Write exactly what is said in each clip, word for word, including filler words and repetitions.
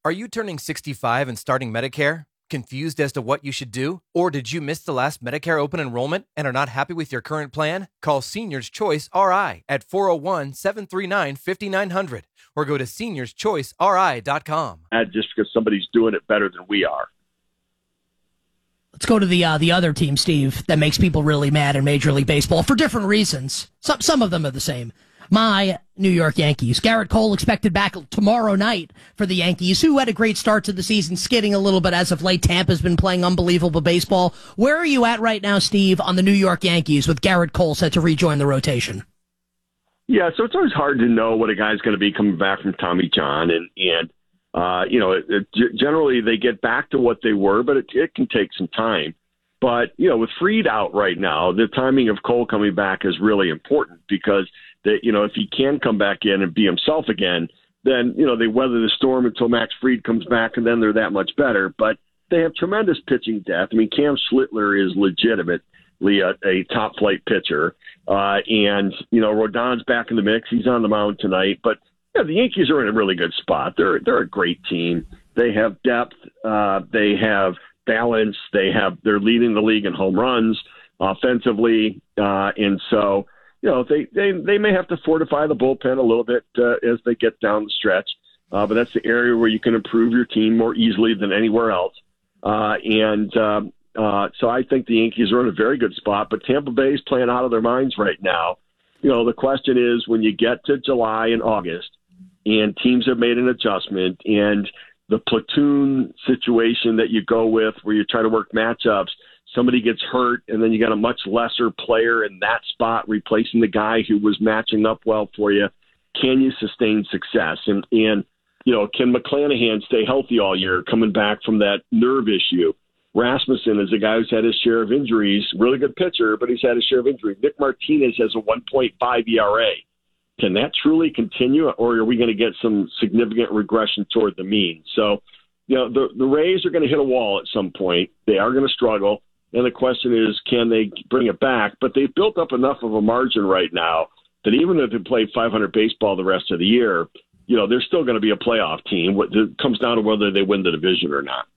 Are you turning sixty-five and starting Medicare? Confused as to what you should do? Or did you miss the last Medicare open enrollment and are not happy with your current plan? Call Seniors Choice R I at four oh one, seven three nine, five nine zero zero or go to seniors choice r i dot com. Just because somebody's doing it better than we are. Let's go to the uh, the other team, Steve, that makes people really mad in Major League Baseball for different reasons. Some some of them are the same. My New York Yankees. Garrett Cole expected back tomorrow night for the Yankees, who had a great start to the season, skidding a little bit as of late. Tampa's been playing unbelievable baseball. Where are you at right now, Steve, on the New York Yankees with Garrett Cole set to rejoin the rotation? Yeah, so it's always hard to know what a guy's going to be coming back from Tommy John. And, and uh, you know, it, it, generally they get back to what they were, but it, it can take some time. But, you know, with Fried out right now, the timing of Cole coming back is really important because, that, you know, if he can come back in and be himself again, then, you know, they weather the storm until Max Fried comes back, and then they're that much better. But they have tremendous pitching depth. I mean, Cam Schlittler is legitimately a, a top-flight pitcher. Uh, and, you know, Rodon's back in the mix. He's on the mound tonight. But, yeah, the Yankees are in a really good spot. They're they're a great team. They have depth. Uh, they have balance. They have they're leading the league in home runs offensively. Uh, and so, you know, they, they, they may have to fortify the bullpen a little bit uh, as they get down the stretch. Uh, but that's the area where you can improve your team more easily than anywhere else. Uh, and uh, uh, so I think the Yankees are in a very good spot. But Tampa Bay is playing out of their minds right now. You know, the question is when you get to July and August and teams have made an adjustment and the platoon situation that you go with where you try to work matchups, somebody gets hurt, and then you got a much lesser player in that spot replacing the guy who was matching up well for you. Can you sustain success? And, and you know, can McClanahan stay healthy all year coming back from that nerve issue? Rasmussen is a guy who's had his share of injuries, really good pitcher, but he's had his share of injuries. Nick Martinez has a one point five E R A. Can that truly continue, or are we going to get some significant regression toward the mean? So, you know, the, the Rays are going to hit a wall at some point. They are going to struggle. And the question is, can they bring it back? But they've built up enough of a margin right now that even if they play five hundred baseball the rest of the year, you know, they're still going to be a playoff team. It comes down to whether they win the division or not.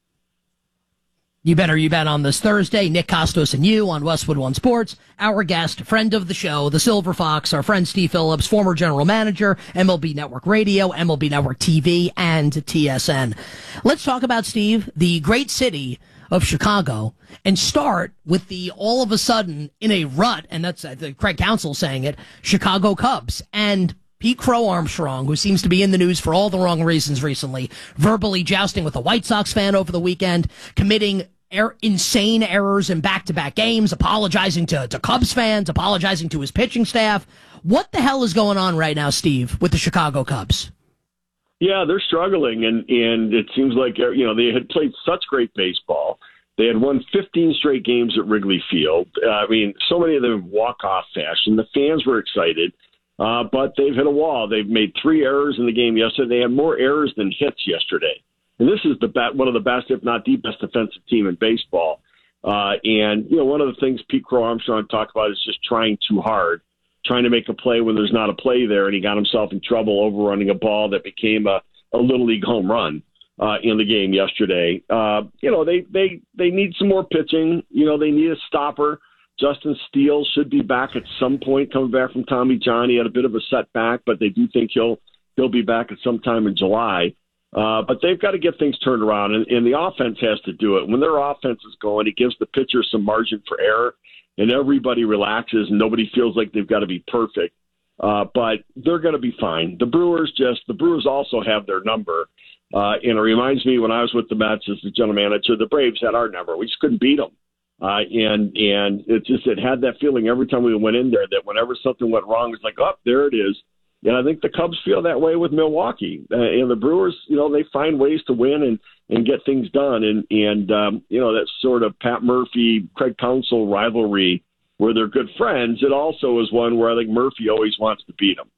You better you bet on this Thursday. Nick Costos and you on Westwood One Sports. Our guest, friend of the show, the Silver Fox, our friend Steve Phillips, former general manager, M L B Network Radio, M L B Network T V, and T S N. Let's talk about, Steve, the great city of Chicago, and start with the all of a sudden in a rut, and that's uh, Craig Counsell saying it, Chicago Cubs. And Pete Crow Armstrong, who seems to be in the news for all the wrong reasons recently, verbally jousting with a White Sox fan over the weekend, committing er- insane errors in back-to-back games, apologizing to, to Cubs fans, apologizing to his pitching staff. What the hell is going on right now, Steve, with the Chicago Cubs? Yeah, they're struggling, and, and it seems like, you know, they had played such great baseball. They had won fifteen straight games at Wrigley Field. Uh, I mean, so many of them in walk-off fashion. The fans were excited, uh, but they've hit a wall. They've made three errors in the game yesterday. They had more errors than hits yesterday. And this is the bet, one of the best, if not the best, defensive team in baseball. Uh, and, you know, one of the things Pete Crow Armstrong talked about is just trying too hard, trying to make a play when there's not a play there, and he got himself in trouble overrunning a ball that became a, a Little League home run uh, in the game yesterday. Uh, you know, they, they, they need some more pitching. You know, they need a stopper. Justin Steele should be back at some point coming back from Tommy John. He had a bit of a setback, but they do think he'll he'll be back at some time in July. Uh, but they've got to get things turned around, and, and the offense has to do it. When their offense is going, it gives the pitcher some margin for error, and everybody relaxes, and nobody feels like they've got to be perfect. Uh, but they're going to be fine. The Brewers just – the Brewers also have their number. Uh, and it reminds me when I was with the Mets as the general manager, the Braves had our number. We just couldn't beat them. Uh, and and it just it had that feeling every time we went in there that whenever something went wrong, it's like, oh, there it is. And I think the Cubs feel that way with Milwaukee. Uh, and the Brewers, you know, they find ways to win and, and get things done. And, and um, you know, that sort of Pat Murphy, Craig Counsell rivalry where they're good friends, it also is one where I think Murphy always wants to beat him.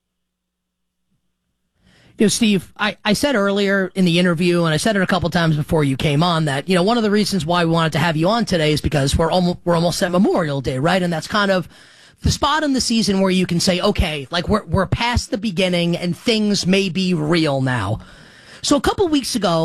You know, Steve, I, I said earlier in the interview, and I said it a couple times before you came on, that, you know, one of the reasons why we wanted to have you on today is because we're almost, we're almost at Memorial Day, right? And that's kind of the spot in the season where you can say, okay, like we're, we're past the beginning and things may be real now. So a couple weeks ago,